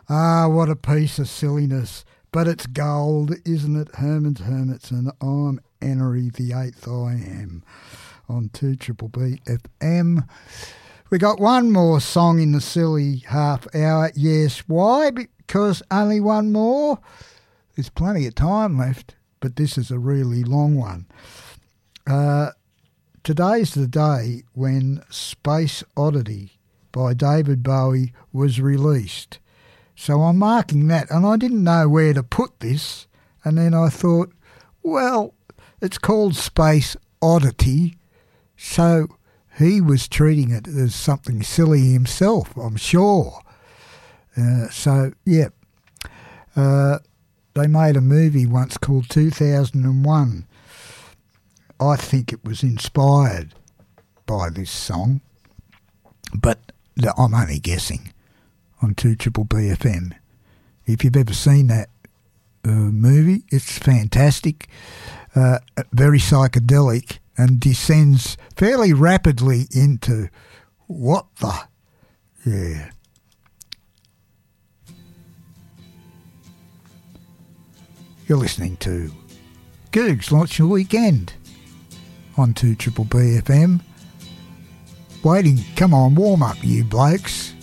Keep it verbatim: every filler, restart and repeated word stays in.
Ah, what a piece of silliness. But it's gold, isn't it? Herman's Hermits, and I'm Enery, the eighth I am, on two Triple B F M. We got one more song in the silly half hour. Yes, why? Because only one more? There's plenty of time left, but this is a really long one. Uh, today's the day when Space Oddity by David Bowie was released. So I'm marking that, and I didn't know where to put this, and then I thought, well, it's called Space Oddity, so he was treating it as something silly himself, I'm sure. Uh, so, yeah, uh, they made a movie once called two thousand one. I think it was inspired by this song, but I'm only guessing. On two Triple B F M. If you've ever seen that uh, movie, it's fantastic, uh, very psychedelic, and descends fairly rapidly into what the, yeah. You're listening to Googs Launch Your Weekend on two Triple B F M. Waiting, come on, warm up, you blokes.